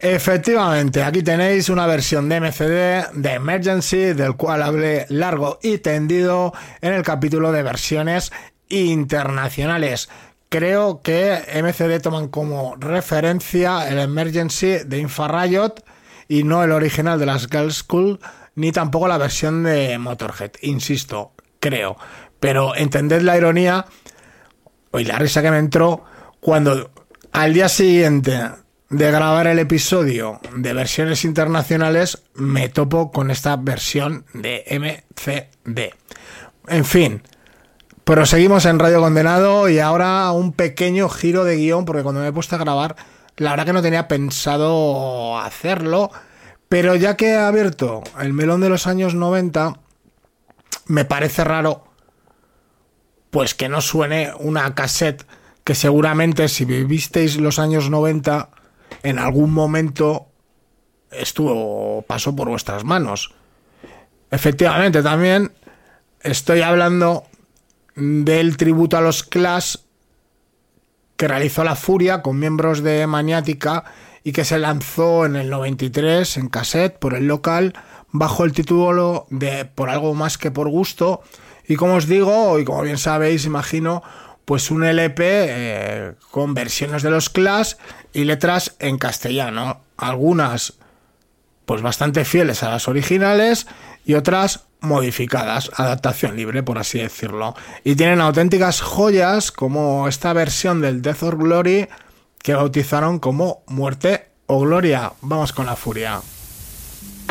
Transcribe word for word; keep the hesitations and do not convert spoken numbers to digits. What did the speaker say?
Efectivamente, aquí tenéis una versión de M C D de Emergency, del cual hablé largo y tendido en el capítulo de versiones internacionales. Creo que M C D toman como referencia el Emergency de Infrared y no el original de las Girls' School, ni tampoco la versión de Motorhead, insisto, creo. Pero entended la ironía y la risa que me entró cuando al día siguiente de grabar el episodio de versiones internacionales me topo con esta versión de M C D. En fin, proseguimos en Radio Condenado y ahora un pequeño giro de guión, porque cuando me he puesto a grabar, la verdad que no tenía pensado hacerlo, pero ya que he abierto el melón de los años noventa, me parece raro pues que no suene una cassette que seguramente si vivisteis los años noventa en algún momento estuvo, pasó por vuestras manos. Efectivamente, también estoy hablando del tributo a los Clash que realizó La Furia con miembros de Maniática y que se lanzó en el noventa y tres en cassette por el local bajo el título de Por algo más que por gusto. Y como os digo, y como bien sabéis, imagino, pues un L P eh, con versiones de los Clash y letras en castellano. Algunas pues bastante fieles a las originales y otras modificadas, adaptación libre, por así decirlo. Y tienen auténticas joyas como esta versión del Death or Glory que bautizaron como Muerte o Gloria. Vamos con La Furia.